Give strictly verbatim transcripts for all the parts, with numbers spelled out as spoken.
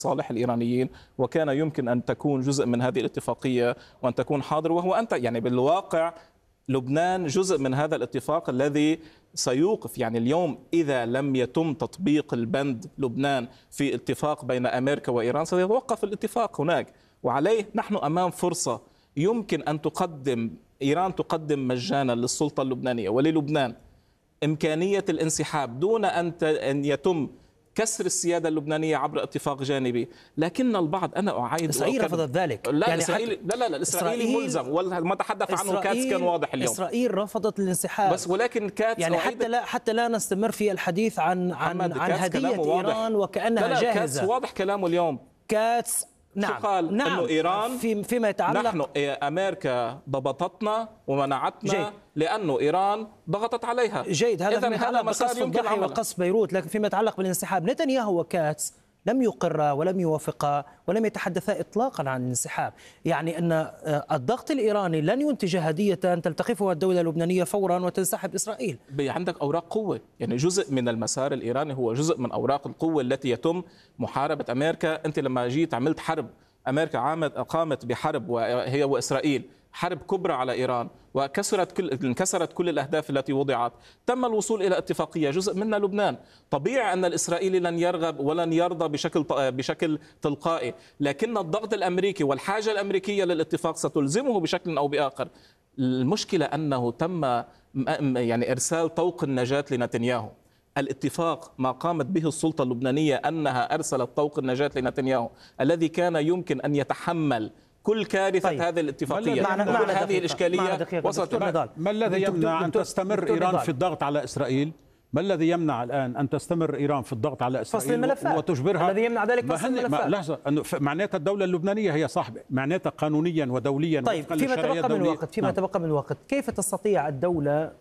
صالح الإيرانيين، وكان يمكن أن تكون جزء من هذه الاتفاقية وأن تكون حاضر. وهو أنت يعني بالواقع لبنان جزء من هذا الاتفاق الذي سيوقف، يعني اليوم إذا لم يتم تطبيق البند لبنان في اتفاق بين أمريكا وإيران سيتوقف الاتفاق هناك. وعليه نحن أمام فرصة يمكن أن تقدم إيران تقدم مجانا للسلطة اللبنانية وللبنان إمكانية الانسحاب دون أن يتم كسر السيادة اللبنانية عبر اتفاق جانبي. لكن البعض، أنا أعيد إسرائيل رفضت ذلك. لا يعني إسرائيل لا لا لا الإسرائيلي إسرائيل ملزم، وما تحدث عنه كاتس كان واضح اليوم. إسرائيل رفضت الانسحاب بس ولكن كاتس يعني حتى لا حتى لا نستمر في الحديث عن عن عن هدية إيران وكأنها لا لا جاهزة. كاتس واضح كلامه اليوم. كاتس نعم قال نعم انه ايران في فيما يتعلق نحن امريكا ضبطتنا ومنعتنا جيد. لانه ايران ضغطت عليها. جيد. هذا فيما يتعلق مسار بقصف يمكن الضحى عمله وقصف بيروت. لكن فيما يتعلق بالانسحاب، نتنياهو وكاتس لم يقر ولم يوافق ولم يتحدثا اطلاقا عن الانسحاب. يعني ان الضغط الايراني لن ينتج هديه تلتقفها الدوله اللبنانيه فورا وتنسحب اسرائيل. عندك اوراق قوه، يعني جزء من المسار الايراني هو جزء من اوراق القوه التي يتم محاربه امريكا. انت لما جيت عملت حرب، امريكا عامت قامت بحرب وهي واسرائيل، حرب كبرى على ايران، وكسرت كل انكسرت كل الاهداف التي وضعت. تم الوصول الى اتفاقيه جزء منها لبنان. طبيعي ان الاسرائيلي لن يرغب ولن يرضى بشكل بشكل تلقائي، لكن الضغط الامريكي والحاجه الامريكيه للاتفاق ستلزمه بشكل او باخر. المشكله انه تم يعني ارسال طوق النجاه لنتنياهو. الاتفاق ما قامت به السلطة اللبنانية أنها أرسلت طوق النجاة لنتنياهو الذي كان يمكن أن يتحمل كل كارثة طيب. هذه الاتفاقية وكل هذه الإشكالية وصلت. ما, ما الذي يمنع أن تستمر إيران في الضغط على إسرائيل؟ ما الذي يمنع الآن أن تستمر إيران في الضغط على إسرائيل فصل الملفات وتجبرها؟ الذي يمنع ذلك فصل الملفات. لحظة، أنه معناتها الدولة اللبنانية هي صاحبة، معناتها قانونيا ودوليا. طيب فيما تبقى من الوقت فيما نعم. تبقى من الوقت كيف تستطيع الدولة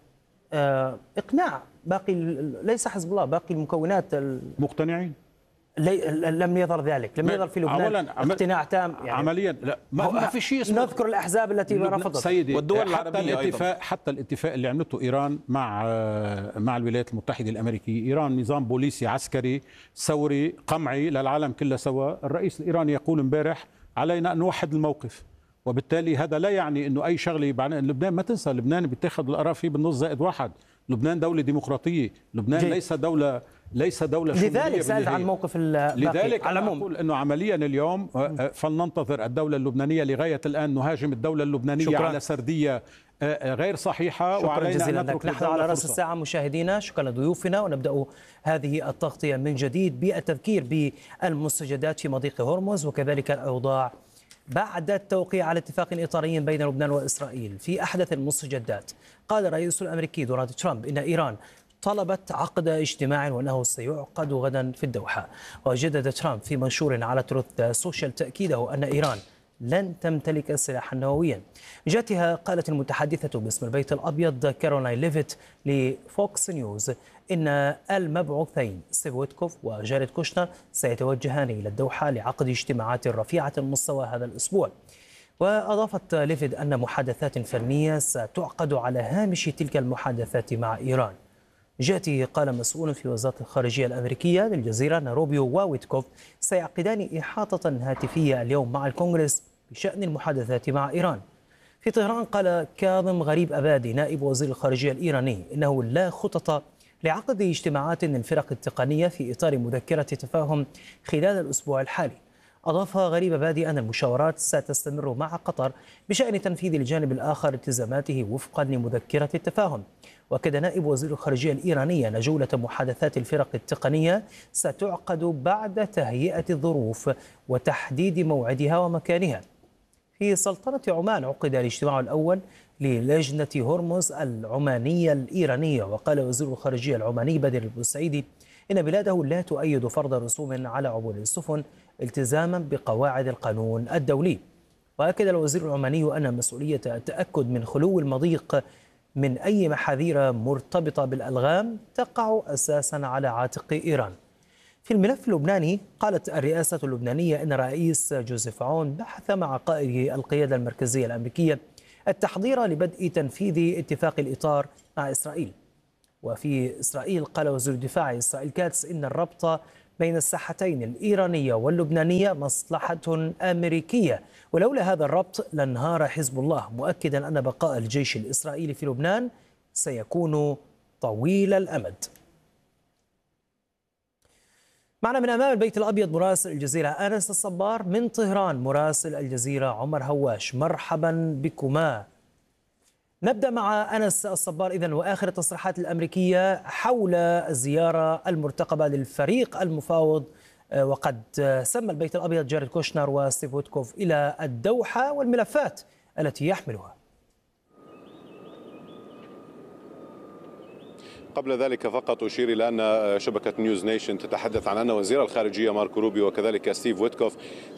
إقناع باقي، ليس حزب الله، باقي المكونات مقتنعين؟ لم يظهر ذلك، لم يظهر في لبنان اقتناع تام يعني عمليا. لا ما, ما في شيء اسمه. نذكر الأحزاب التي رفضت سيدي، والدول حتى العربية الاتفاق أيضا. حتى الاتفاق اللي عملته إيران مع مع الولايات المتحدة الأمريكية، إيران نظام بوليسي عسكري ثوري قمعي للعالم كله سوا. الرئيس الإيراني يقول امبارح علينا أن نوحد الموقف، وبالتالي هذا لا يعني انه اي شغله. لبنان ما تنسى، لبنان بيتاخذ القرار فيه بالنص زائد واحد. لبنان دوله ديمقراطيه، لبنان جي. ليس دوله ليس دوله شموليه. لذلك سالت عن موقف الباقي. لذلك على العموم اقول انه عمليا اليوم فلننتظر الدوله اللبنانيه. لغايه الان نهاجم الدوله اللبنانيه شكرا. على سرديه غير صحيحه. شكرا جزيلا لك. نحن على راس الساعه مشاهدينا، شكرا لضيوفنا، ونبدا هذه التغطيه من جديد بالتذكير بالمستجدات في مضيق هرمز وكذلك الاوضاع بعد التوقيع على اتفاق إطاري بين لبنان وإسرائيل. في أحدث المستجدات، قال الرئيس الأمريكي دونالد ترامب إن إيران طلبت عقد اجتماع وأنه سيعقد غدا في الدوحة. وجدد ترامب في منشور على تروث سوشيال تأكيده أن إيران لن تمتلك سلاحا نوويا. جاتها قالت المتحدثة باسم البيت الأبيض كارولاين ليفيت لفوكس نيوز إن المبعوثين ستيف ويتكوف وجاريد كوشنر سيتوجهان إلى الدوحة لعقد اجتماعات رفيعة المستوى هذا الأسبوع. وأضافت ليفيت أن محادثات فنية ستعقد على هامش تلك المحادثات مع إيران. جاتي قال مسؤول في وزارة الخارجية الأمريكية للجزيرة أن روبيو وويتكوف سيعقدان إحاطة هاتفية اليوم مع الكونغرس بشأن المحادثات مع إيران. في طهران قال كاظم غريب أبادي نائب وزير الخارجية الإيراني إنه لا خطط لعقد اجتماعات للفرق التقنية في إطار مذكرة تفاهم خلال الأسبوع الحالي. أضاف غريب أبادي أن المشاورات ستستمر مع قطر بشأن تنفيذ الجانب الآخر التزاماته وفقا لمذكرة التفاهم. وكد نائب وزير الخارجية الإيراني أن جولة محادثات الفرق التقنية ستعقد بعد تهيئة الظروف وتحديد موعدها ومكانها. في سلطنة عمان عقد الاجتماع الأول للجنة هرمز العمانية الإيرانية. وقال وزير الخارجية العماني بدر البوسعيدي إن بلاده لا تؤيد فرض رسوم على عبور السفن التزاما بقواعد القانون الدولي. وأكد الوزير العماني أن مسؤولية التأكد من خلو المضيق من أي محاذير مرتبطة بالألغام تقع أساسا على عاتق إيران. في الملف اللبناني، قالت الرئاسة اللبنانية أن الرئيس جوزيف عون بحث مع قائد القيادة المركزية الأمريكية التحضير لبدء تنفيذ اتفاق الإطار مع إسرائيل. وفي إسرائيل قال وزير الدفاع إسرائيل كاتس إن الربط بين الساحتين الإيرانية واللبنانية مصلحة أمريكية، ولولا هذا الربط لانهار حزب الله، مؤكدا أن بقاء الجيش الإسرائيلي في لبنان سيكون طويل الأمد. معنا من أمام البيت الأبيض مراسل الجزيرة أنس الصبار، من طهران مراسل الجزيرة عمر هواش. مرحبا بكما. نبدأ مع أنس الصبار إذن وآخر التصريحات الأمريكية حول الزيارة المرتقبة للفريق المفاوض، وقد سمى البيت الأبيض جاريد كوشنر وستيف ويتكوف إلى الدوحة والملفات التي يحملها. قبل ذلك فقط أشير إلى أن شبكة نيوز نيشن تتحدث عن أن وزير الخارجية ماركو روبيو وكذلك ستيف ويتكوف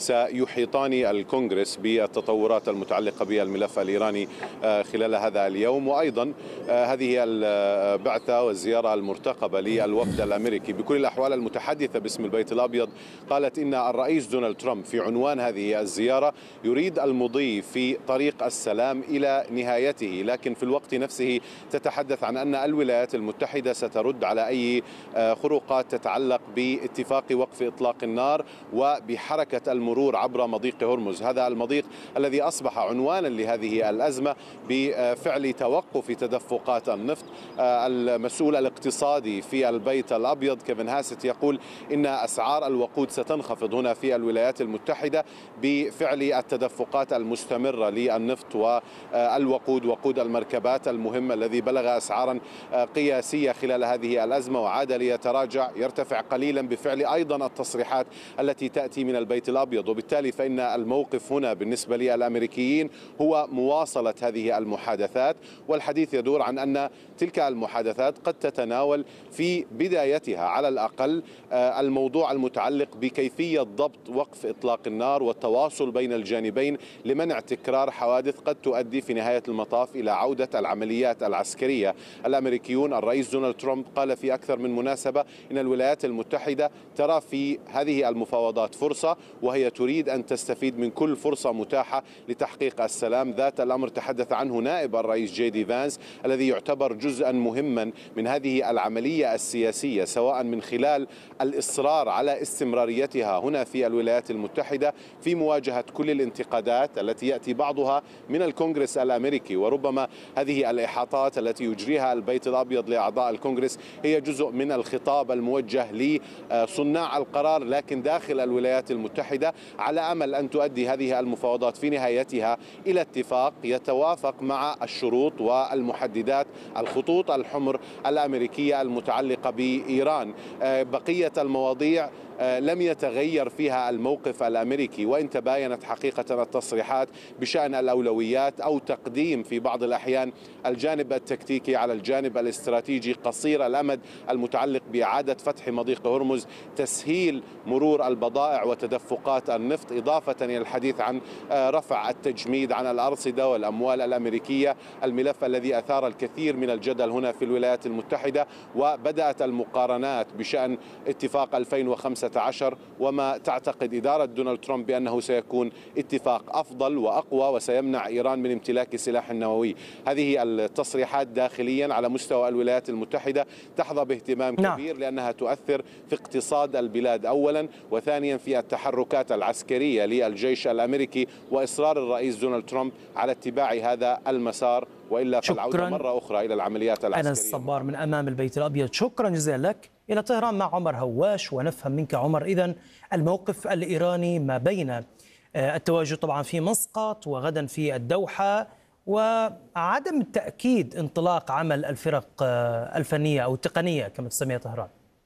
سيحيطان الكونغرس بالتطورات المتعلقة بالملف الإيراني خلال هذا اليوم، وأيضا هذه البعثة والزيارة المرتقبة للوفد الأمريكي. بكل الأحوال المتحدثة باسم البيت الأبيض قالت إن الرئيس دونالد ترامب في عنوان هذه الزيارة يريد المضي في طريق السلام إلى نهايته، لكن في الوقت نفسه تتحدث عن أن الولايات المتحدة المتحدة سترد على أي خروقات تتعلق باتفاق وقف إطلاق النار وبحركة المرور عبر مضيق هرمز، هذا المضيق الذي أصبح عنوانا لهذه الأزمة بفعل توقف تدفقات النفط. المسؤول الاقتصادي في البيت الأبيض كيفن هاسيت يقول إن أسعار الوقود ستنخفض هنا في الولايات المتحدة بفعل التدفقات المستمرة للنفط والوقود، وقود المركبات المهمة الذي بلغ أسعارا قياسية خلال هذه الأزمة وعاد ليتراجع يرتفع قليلا بفعل أيضا التصريحات التي تأتي من البيت الأبيض. وبالتالي فإن الموقف هنا بالنسبة للأمريكيين هو مواصلة هذه المحادثات، والحديث يدور عن أن تلك المحادثات قد تتناول في بدايتها على الأقل الموضوع المتعلق بكيفية ضبط وقف إطلاق النار والتواصل بين الجانبين لمنع تكرار حوادث قد تؤدي في نهاية المطاف إلى عودة العمليات العسكرية. الأمريكيون الرئيس دونالد ترامب قال في أكثر من مناسبة إن الولايات المتحدة ترى في هذه المفاوضات فرصة، وهي تريد أن تستفيد من كل فرصة متاحة لتحقيق السلام. ذات الأمر تحدث عنه نائب الرئيس جي دي فانس الذي يعتبر جزءا مهما من هذه العملية السياسية، سواء من خلال الإصرار على استمراريتها هنا في الولايات المتحدة في مواجهة كل الانتقادات التي يأتي بعضها من الكونغرس الأمريكي. وربما هذه الإحاطات التي يجريها البيت الأبيض لأعضاء الكونغرس هي جزء من الخطاب الموجه لصناع القرار لكن داخل الولايات المتحدة، على أمل أن تؤدي هذه المفاوضات في نهايتها إلى اتفاق يتوافق مع الشروط والمحددات الخطوط الحمر الأمريكية المتعلقة بإيران. بقية المواضيع لم يتغير فيها الموقف الأمريكي، وإن تباينت حقيقة التصريحات بشأن الأولويات أو تقديم في بعض الأحيان الجانب التكتيكي على الجانب الاستراتيجي قصير الأمد المتعلق بإعادة فتح مضيق هرمز، تسهيل مرور البضائع وتدفقات النفط، إضافة إلى الحديث عن رفع التجميد عن الأرصدة والأموال الأمريكية، الملف الذي أثار الكثير من الجدل هنا في الولايات المتحدة. وبدأت المقارنات بشأن اتفاق ألفين وخمسة عشر وما تعتقد إدارة دونالد ترامب بأنه سيكون اتفاق أفضل وأقوى وسيمنع إيران من امتلاك سلاح نووي. هذه التصريحات داخليا على مستوى الولايات المتحدة تحظى باهتمام كبير لأنها تؤثر في اقتصاد البلاد أولا، وثانيا في التحركات العسكرية للجيش الأمريكي وإصرار الرئيس دونالد ترامب على اتباع هذا المسار، وإلا فالعودة مرة أخرى إلى العمليات العسكرية. أنس الصبار من أمام البيت الأبيض، شكرا جزيلا لك. إلى طهران مع عمر هواش ونفهم منك عمر إذن الموقف الإيراني ما بين التواجد طبعا في مسقط وغدا في الدوحة وعدم تأكيد انطلاق عمل الفرق الفنية أو التقنية كما تسميها طهران.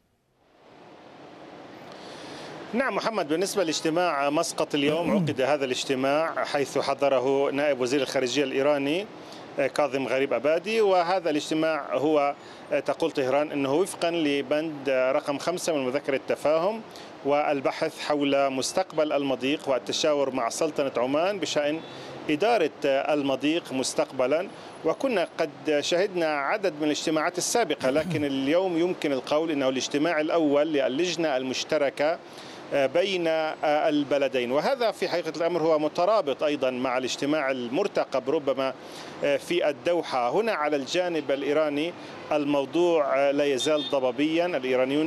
نعم محمد، بالنسبة لاجتماع مسقط اليوم عقد هذا الاجتماع حيث حضره نائب وزير الخارجية الإيراني كاظم غريب أبادي، وهذا الاجتماع هو تقول طهران أنه وفقا لبند رقم خمسة من مذكرة التفاهم والبحث حول مستقبل المضيق والتشاور مع سلطنة عمان بشأن إدارة المضيق مستقبلا. وكنا قد شهدنا عدد من الاجتماعات السابقة، لكن اليوم يمكن القول أنه الاجتماع الأول للجنة المشتركة بين البلدين، وهذا في حقيقة الأمر هو مترابط أيضا مع الاجتماع المرتقب ربما في الدوحة. هنا على الجانب الإيراني الموضوع لا يزال ضبابيا، الإيرانيون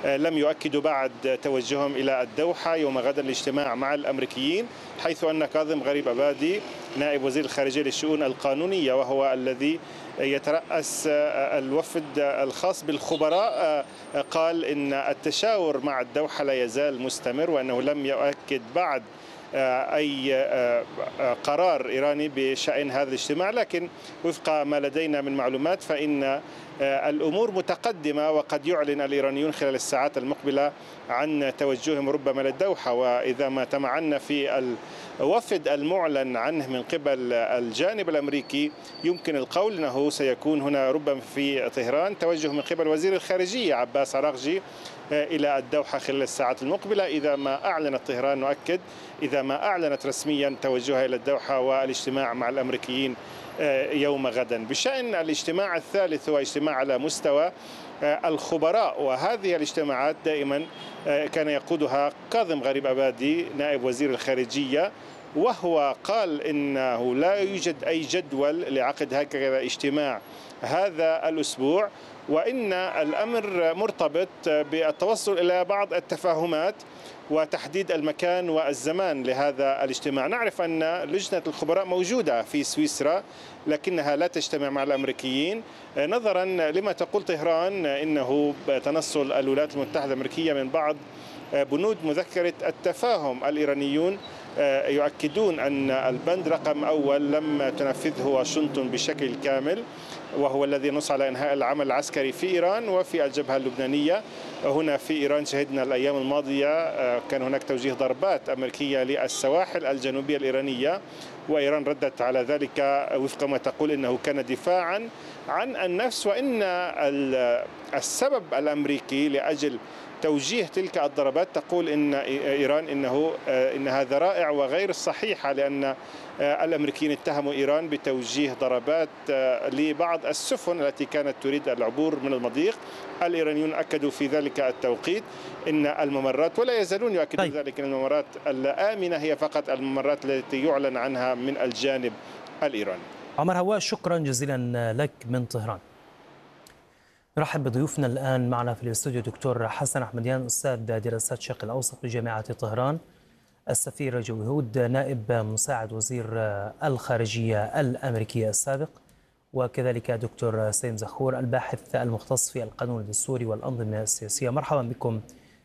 لم يؤكدوا بعد توجههم إلى الدوحة يوم غد الاجتماع مع الأمريكيين، حيث أن كاظم غريب أبادي نائب وزير الخارجية للشؤون القانونية وهو الذي يترأس الوفد الخاص بالخبراء قال إن التشاور مع الدوحة لا يزال مستمر، وأنه لم يؤكد بعد أي قرار إيراني بشأن هذا الاجتماع، لكن وفق ما لدينا من معلومات فإن الأمور متقدمة، وقد يعلن الإيرانيون خلال الساعات المقبلة عن توجههم ربما للدوحة. وإذا ما تمعنا في الوفد المعلن عنه من قبل الجانب الأمريكي يمكن القول أنه سيكون هنا ربما في طهران توجه من قبل وزير الخارجية عباس عراقجي إلى الدوحة خلال الساعات المقبلة. إذا ما أعلنت طهران نؤكد، إذا ما أعلنت رسميا توجهها إلى الدوحة والاجتماع مع الأمريكيين يوم غدا. بشأن الاجتماع الثالث هو اجتماع على مستوى الخبراء، وهذه الاجتماعات دائما كان يقودها كاظم غريب أبادي نائب وزير الخارجية، وهو قال إنه لا يوجد أي جدول لعقد هكذا اجتماع هذا الأسبوع، وإن الأمر مرتبط بالتوصل إلى بعض التفاهمات وتحديد المكان والزمان لهذا الاجتماع. نعرف أن لجنة الخبراء موجودة في سويسرا لكنها لا تجتمع مع الأمريكيين نظرا لما تقول طهران إنه تنصل الولايات المتحدة الأمريكية من بعض بنود مذكرة التفاهم. الإيرانيون يؤكدون أن البند رقم أول لم تنفذه واشنطن بشكل كامل، وهو الذي نص على إنهاء العمل العسكري في إيران وفي الجبهة اللبنانية. هنا في إيران شهدنا الأيام الماضية كان هناك توجيه ضربات أمريكية للسواحل الجنوبية الإيرانية، وإيران ردت على ذلك وفق ما تقول إنه كان دفاعا عن النفس، وإن السبب الأمريكي لأجل توجيه تلك الضربات تقول إن إيران إنه إن هذا رائع وغير صحيحة، لأن الأمريكيين اتهموا إيران بتوجيه ضربات لبعض السفن التي كانت تريد العبور من المضيق. الإيرانيون أكدوا في ذلك التوقيت إن الممرات، ولا يزالون يؤكدون طيب. ذلك، إن الممرات الآمنة هي فقط الممرات التي يعلن عنها من الجانب الإيراني. عمر هواش، شكرا جزيلا لك من طهران. نرحب بضيوفنا الآن معنا في الاستوديو دكتور حسن أحمديان، أستاذ دراسات الشرق الأوسط بجامعة طهران، السفير جوي هود نائب مساعد وزير الخارجية الأمريكية السابق، وكذلك دكتور سليم زخور الباحث المختص في القانون الدستوري والأنظمة السياسية. مرحبا بكم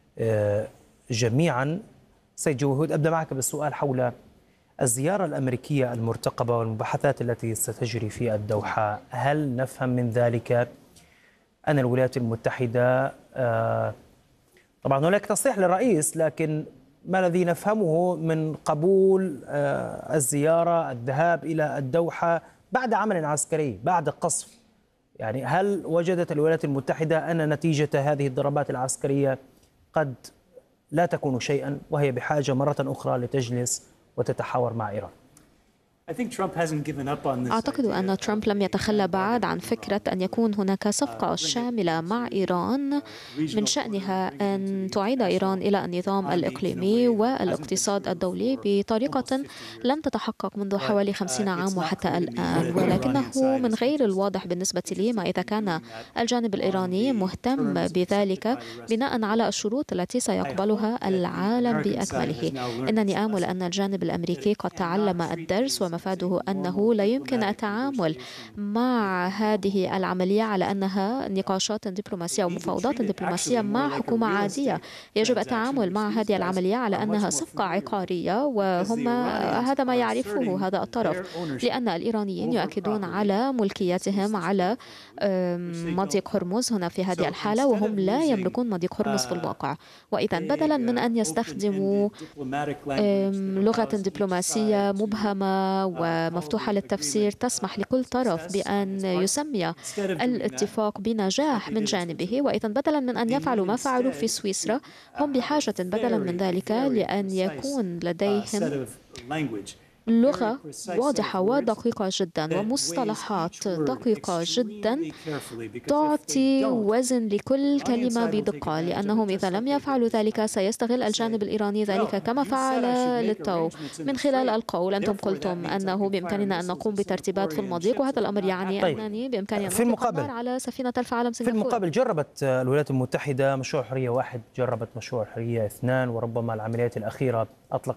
جميعا. سيد جوي هود، أبدأ معك بالسؤال حول الزيارة الأمريكية المرتقبة والمباحثات التي ستجري في الدوحة. هل نفهم من ذلك أن الولايات المتحدة آه طبعا هناك تصريح للرئيس، لكن ما الذي نفهمه من قبول آه الزيارة الذهاب إلى الدوحة بعد عمل عسكري بعد قصف؟ يعني هل وجدت الولايات المتحدة أن نتيجة هذه الضربات العسكرية قد لا تكون شيئا، وهي بحاجة مرة أخرى لتجلس وتتحاور مع إيران؟ أعتقد أن ترامب لم يتخلى بعد عن فكرة أن يكون هناك صفقة شاملة مع إيران من شأنها أن تعيد إيران إلى النظام الإقليمي والاقتصاد الدولي بطريقة لم تتحقق منذ حوالي خمسين عام وحتى الآن، ولكنه من غير الواضح بالنسبة لي ما إذا كان الجانب الإيراني مهتم بذلك بناء على الشروط التي سيقبلها العالم بأكمله. إنني آمل أن الجانب الأمريكي قد تعلم الدرس، وما مفاده أنه لا يمكن التعامل مع هذه العملية على أنها نقاشات دبلوماسية ومفاوضات دبلوماسية مع حكومة عادية. يجب التعامل مع هذه العملية على أنها صفقة عقارية، وهم هذا ما يعرفه هذا الطرف، لأن الإيرانيين يؤكدون على ملكيتهم على مضيق هرمز هنا في هذه الحالة، وهم لا يملكون مضيق هرمز في الواقع. وإذا بدلا من أن يستخدموا لغة دبلوماسية مبهمة ومفتوحة للتفسير تسمح لكل طرف بأن يسمي الاتفاق بنجاح من جانبه، وإذا بدلا من أن يفعلوا ما فعلوا في سويسرا هم بحاجة بدلا من ذلك لأن يكون لديهم لغة واضحة ودقيقة جدا ومصطلحات دقيقة جدا تعطي وزن لكل كلمة بدقة، لأنهم إذا لم يفعلوا ذلك سيستغل الجانب الإيراني ذلك كما فعل للتو من خلال القول. أنتم قلتم أنه بإمكاننا أن نقوم بترتيبات في المضيق، وهذا الأمر يعني طيب. أنني بإمكاني أن أطلق النار على سفينة الف عالم سنغافورة. في المقابل جربت الولايات المتحدة مشروع حرية واحد، جربت مشروع حرية اثنان، وربما العمليات الأخيرة أطلق